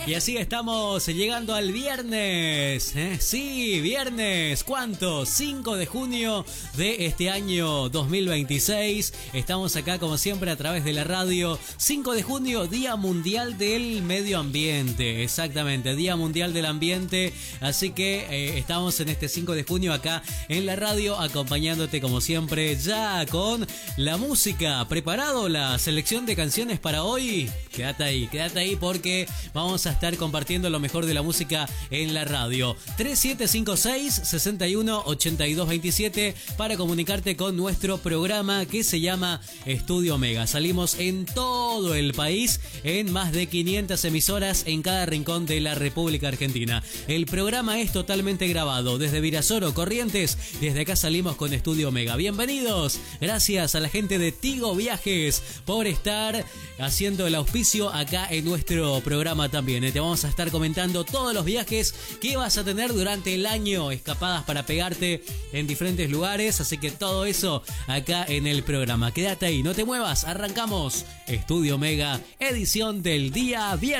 Y así estamos llegando al viernes. Sí, viernes. ¿Cuánto? 5 de junio de este año 2026. Estamos acá como siempre a través de la radio. 5 de junio, Día Mundial del Medio Ambiente. Exactamente, Día Mundial del Ambiente. Así que estamos en este 5 de junio acá en la radio acompañándote como siempre ya con la música. ¿Preparado la selección de canciones para hoy? Quédate ahí porque vamos a estar compartiendo lo mejor de la música en la radio. 3756-618227 para comunicarte con nuestro programa que se llama Estudio Mega. Salimos en todo el país, en más de 500 emisoras en cada rincón de la República Argentina. El programa es totalmente grabado desde Virasoro, Corrientes. Desde acá salimos con Estudio Mega. Bienvenidos. Gracias a la gente de Tigo Viajes por estar haciendo el auspicio acá en nuestro programa también. Te vamos a estar comentando todos los viajes que vas a tener durante el año, escapadas para pegarte en diferentes lugares, así que todo eso acá en el programa. Quédate ahí, no te muevas, arrancamos Estudio Mega, edición del día viernes.